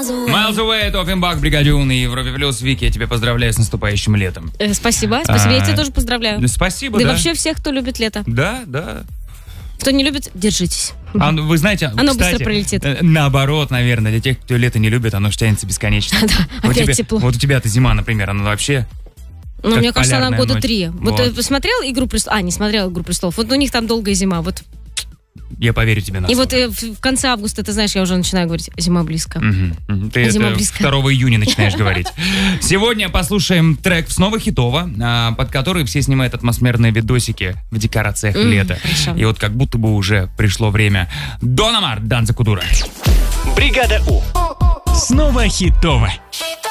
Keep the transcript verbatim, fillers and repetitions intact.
Miles Away, Offenbach, Бригадюн и Европе Плюс. Вики, я тебя поздравляю с наступающим летом. Э, спасибо, спасибо, а, я тебя тоже поздравляю. Спасибо, да. Да и вообще всех, кто любит лето. Да, да. Кто не любит, держитесь. А, вы знаете, оно кстати, быстро пролетит. Наоборот, наверное, для тех, кто лето не любит, оно же тянется бесконечно. Да, вот опять тебя, тепло. Вот у тебя-то зима, например, она вообще... Ну, мне кажется, она года ночь. три. Вот, вот посмотрел «Игру престолов»? А, не смотрел «Игру престолов». Вот у них там долгая зима. Вот. Я поверю тебе на И слово. вот э, в, в конце августа, ты знаешь, я уже начинаю говорить, зима близко. Угу, угу. Ты а зима это близко. второго июня начинаешь говорить. Сегодня послушаем трек снова хитово, под который все снимают атмосферные видосики в декорациях Mm, лета. хорошо. И вот как будто бы уже пришло время. Дон Омар, Данза Кудура. Бригада У. Снова хитово. Хитово.